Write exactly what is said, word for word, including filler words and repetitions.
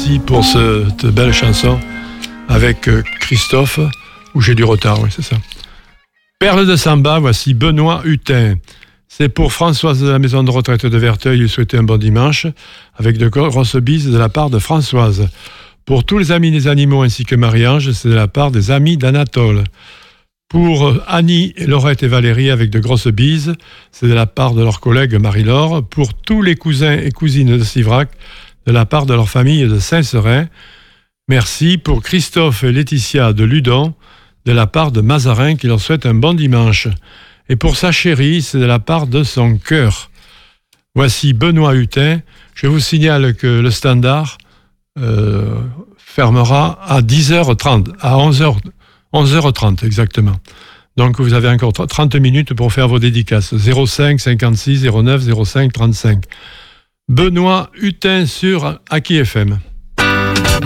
merci pour cette belle chanson avec Christophe, où j'ai du retard, oui, c'est ça. Perle de Samba, voici Benoît Hutin. C'est pour Françoise de la maison de retraite de Verteuil, lui souhaiter un bon dimanche, avec de grosses bises de la part de Françoise. Pour tous les amis des animaux ainsi que Marie-Ange, c'est de la part des amis d'Anatole. Pour Annie, Laurette et Valérie, avec de grosses bises, c'est de la part de leur collègue Marie-Laure. Pour tous les cousins et cousines de Sivrac, de la part de leur famille de Saint-Serin. Merci pour Christophe et Laetitia de Ludon, de la part de Mazarin, qui leur souhaite un bon dimanche. Et pour sa chérie, c'est de la part de son cœur. Voici Benoît Hutin. Je vous signale que le standard euh, fermera à dix heures trente, à onze heures, onze heures trente exactement. Donc vous avez encore trente minutes pour faire vos dédicaces. zéro cinq cinquante-six zéro neuf zéro cinq trente-cinq. Benoît Hutin sur Aki F M.